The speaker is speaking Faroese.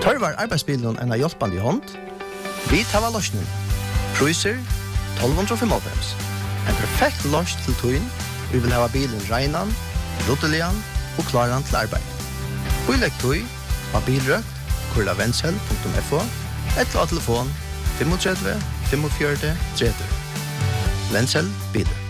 Tørvar arbeidsbilen en hjelpande hånd. Vi tar løsningen. Priser 1295. En perfekt løs til tøyen. Vi vil ha bilen regnan, ruttelian og klaran til arbeid. Bilegg tøy av bilrøk, kurlavensel.fo, eller av telefon 35 45 30. Vensel bilen.